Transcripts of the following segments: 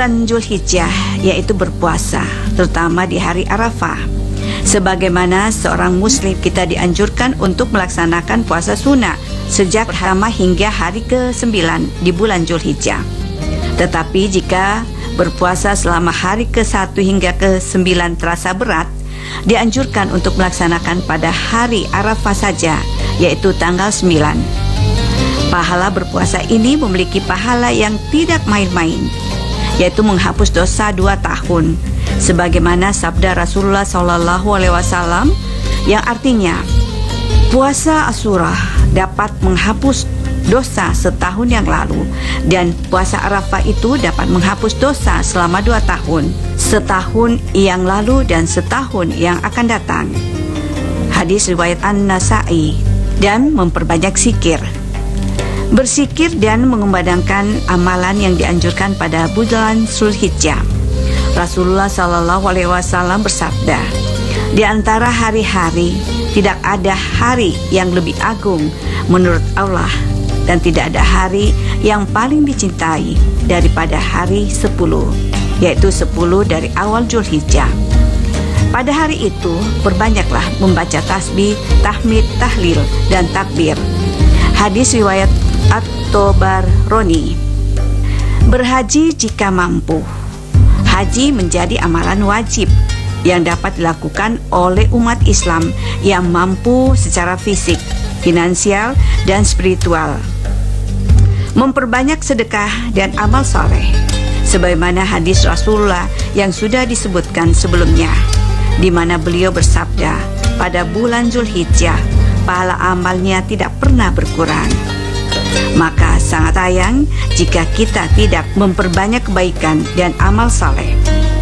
bulan Zulhijjah, yaitu berpuasa, terutama di hari Arafah. Sebagaimana seorang muslim, kita dianjurkan untuk melaksanakan puasa sunnah sejak pertama hingga hari ke-9 di bulan Zulhijjah. Tetapi jika berpuasa selama hari ke-1 hingga ke-9 terasa berat, dianjurkan untuk melaksanakan pada hari Arafah saja, yaitu tanggal 9. Pahala berpuasa ini memiliki pahala yang tidak main-main, yaitu menghapus dosa 2 tahun, sebagaimana sabda Rasulullah SAW yang artinya puasa Asyura dapat menghapus dosa setahun yang lalu, dan puasa Arafah itu dapat menghapus dosa selama 2 tahun, setahun yang lalu dan setahun yang akan datang. Hadis riwayat An-Nasa'i. Dan memperbanyak zikir. Berzikir dan mengumandangkan amalan yang dianjurkan pada bulan Zulhijjah. Rasulullah SAW bersabda, di antara hari-hari tidak ada hari yang lebih agung menurut Allah, dan tidak ada hari yang paling dicintai daripada hari 10, yaitu 10 dari awal Zulhijjah. Pada hari itu berbanyaklah membaca tasbih, tahmid, tahlil, dan takbir. Hadis riwayat At-Tabarani. Berhaji jika mampu. Haji menjadi amalan wajib yang dapat dilakukan oleh umat Islam yang mampu secara fisik, finansial, dan spiritual. Memperbanyak sedekah dan amal soleh, sebagaimana hadis Rasulullah yang sudah disebutkan sebelumnya, di mana beliau bersabda, pada bulan Zulhijjah pahala amalnya tidak pernah berkurang. Maka sangat sayang jika kita tidak memperbanyak kebaikan dan amal saleh.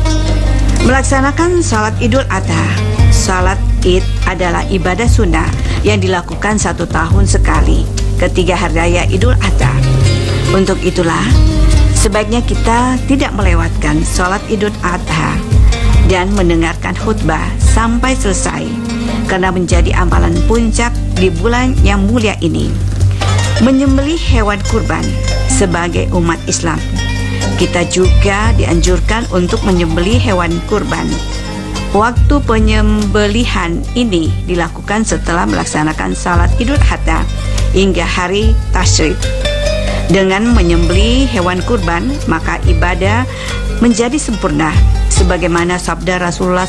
Melaksanakan salat Idul Adha. Salat Id adalah ibadah sunnah yang dilakukan 1 tahun sekali ketika hari raya Idul Adha. Untuk itulah sebaiknya kita tidak melewatkan salat Idul Adha dan mendengarkan khutbah sampai selesai, karena menjadi amalan puncak di bulan yang mulia ini. Menyembelih hewan kurban. Sebagai umat Islam, kita juga dianjurkan untuk menyembelih hewan kurban. Waktu penyembelihan ini dilakukan setelah melaksanakan salat Idul Adha hingga hari Tasyrik. Dengan menyembelih hewan kurban, maka ibadah menjadi sempurna, sebagaimana sabda Rasulullah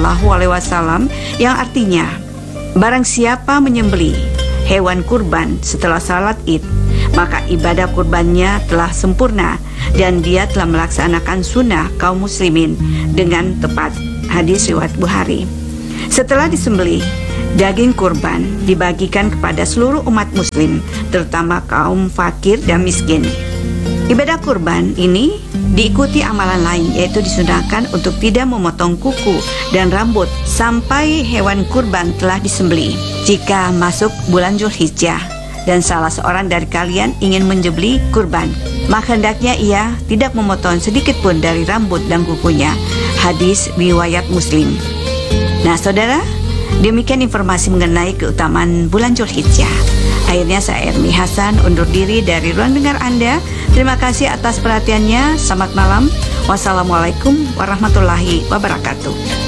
SAW yang artinya, barang siapa menyembelih hewan kurban setelah salat Id, maka ibadah kurbannya telah sempurna dan dia telah melaksanakan sunnah kaum muslimin dengan tepat. Hadis riwayat Bukhari. Setelah disembelih, daging kurban dibagikan kepada seluruh umat muslim, terutama kaum fakir dan miskin. Ibadah kurban ini diikuti amalan lain, yaitu disunahkan untuk tidak memotong kuku dan rambut sampai hewan kurban telah disembelih. Jika masuk bulan Zulhijjah dan salah seorang dari kalian ingin menyembelih kurban, maka hendaknya ia tidak memotong sedikit pun dari rambut dan kukunya. Hadis riwayat Muslim. Nah saudara, demikian informasi mengenai keutamaan bulan Zulhijjah. Akhirnya saya Ermi Hasan undur diri dari ruang dengar Anda. Terima kasih atas perhatiannya. Selamat malam. Wassalamualaikum warahmatullahi wabarakatuh.